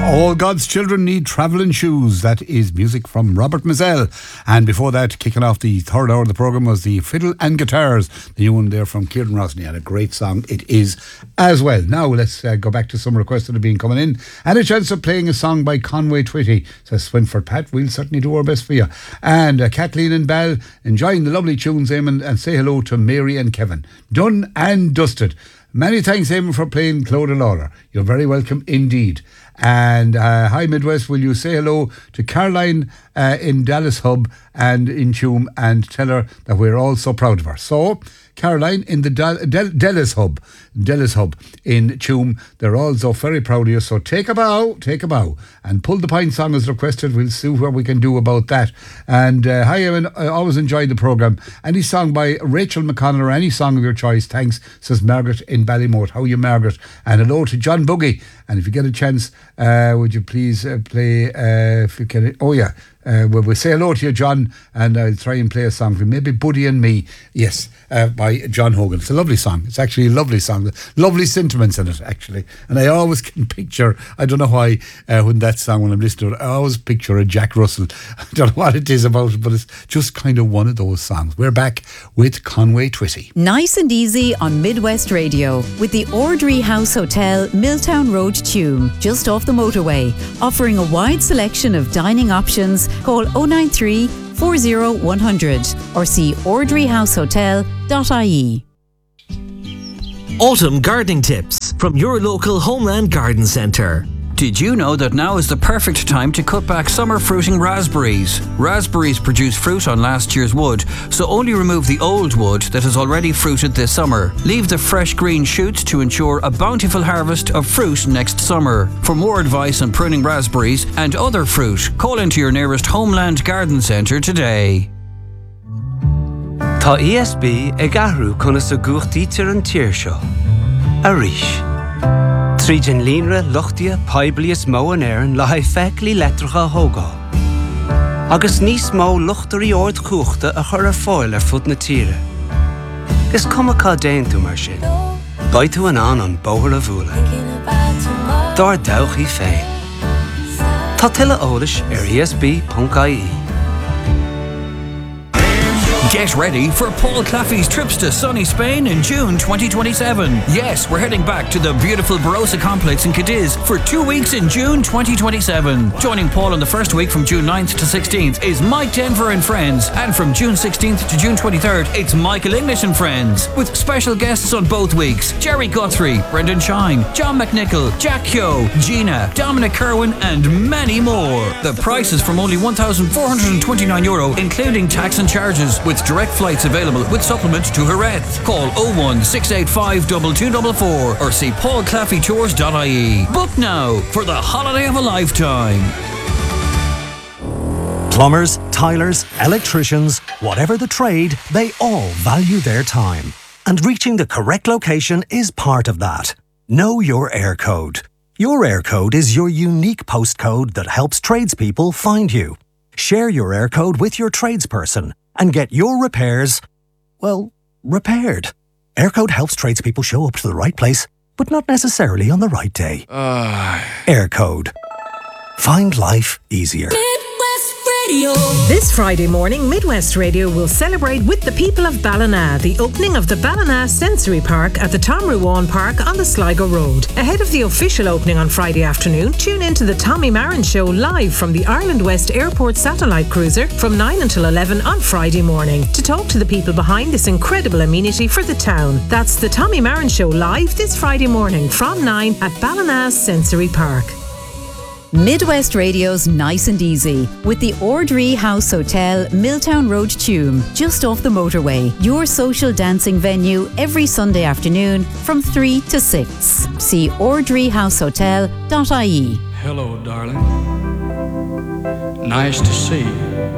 All God's Children Need Travelling Shoes. That is music from Robert Mazel. And before that, kicking off the third hour of the programme was the Fiddle and Guitars. The new one there from Kieran Rosny. And a great song it is as well. Now let's go back to some requests that have been coming in. And a chance of playing a song by Conway Twitty. Says Swinford Pat, we'll certainly do our best for you. And Kathleen and Bell enjoying the lovely tunes, Eamon, and say hello to Mary and Kevin. Done and dusted. Many thanks, Eamon, for playing Clodagh Lawler. You're very welcome indeed. And hi Midwest, will you say hello to Caroline in Dallas Hub and in Tuam and tell her that we're all so proud of her. So Caroline in the Dallas Hub in Tuam, they're all so very proud of you. So take a bow and Pull the Pine song as requested. We'll see what we can do about that. And hi Evan, I always enjoyed the programme. Any song by Rachel McConnell or any song of your choice, thanks, says Margaret in Ballymote. How are you, Margaret? And hello to John Buggy. And if you get a chance, would you please play, if you can, we'll say hello to you, John, and I'll try and play a song for you. Maybe Buddy and Me, yes, by John Hogan. It's a lovely song. It's actually a lovely song. Lovely sentiments in it, actually. And I always can picture, I don't know why, when I'm listening to it, I always picture a Jack Russell. I don't know what it is about it, but it's just kind of one of those songs. We're back with Conway Twitty. Nice and easy on Midwest Radio with the Ordry House Hotel, Milltown Road, Tuam, just off the motorway, offering a wide selection of dining options. Call 093 40 100 or see ordryhousehotel.ie. Autumn gardening tips from your local Homeland Garden Centre. Did you know that now is the perfect time to cut back summer fruiting raspberries? Raspberries produce fruit on last year's wood, so only remove the old wood that has already fruited this summer. Leave the fresh green shoots to ensure a bountiful harvest of fruit next summer. For more advice on pruning raspberries and other fruit, call into your nearest Homeland Garden Centre today. Tá ESB ag ahrú chuna sa gúchtaí tir an tír seo. Arís. Trídin línre luchtia paiblias mó an éireann le haid feiclí letracha hógá. Agus níos mó luchtarí ord chúchta a chur ar fáil ar fud na tíre. Gus cumacá déantú mar sin. Baitú an bóthar a bhúla. Dar dawchaí féin. Tá tuilleadh eolais ar esb.ie. Get ready for Paul Claffey's trips to sunny Spain in June 2027. Yes, we're heading back to the beautiful Barossa complex in Cadiz for 2 weeks in June 2027. Joining Paul on the first week from June 9th to 16th is Mike Denver and Friends. And from June 16th to June 23rd, it's Michael English and Friends. With special guests on both weeks. Jerry Guthrie, Brendan Shine, John McNichol, Jack Kyo, Gina, Dominic Kerwin and many more. The price is from only €1,429, including tax and charges, with direct flights available with supplement to Jerez. Call 01685 2244 or see paulclaffeytours.ie. Book now for the holiday of a lifetime. Plumbers, tilers, electricians, whatever the trade, they all value their time. And reaching the correct location is part of that. Know your air code. Your air code is your unique postcode that helps tradespeople find you. Share your air code with your tradesperson and get your repairs, repaired. Aircode helps tradespeople show up to the right place, but not necessarily on the right day. Aircode. Find life easier. This Friday morning, Midwest Radio will celebrate with the people of Ballina the opening of the Ballina Sensory Park at the Tom Ruane Park on the Sligo Road. Ahead of the official opening on Friday afternoon, tune in to the Tommy Marin Show live from the Ireland West Airport satellite cruiser from 9 until 11 on Friday morning to talk to the people behind this incredible amenity for the town. That's the Tommy Marin Show live this Friday morning from 9 at Ballina Sensory Park. Midwest Radio's Nice and Easy with the Ordry House Hotel, Milltown Road, Tuam, just off the motorway. Your social dancing venue every Sunday afternoon from 3 to 6. See ordryhousehotel.ie. Hello, darling. Nice to see you.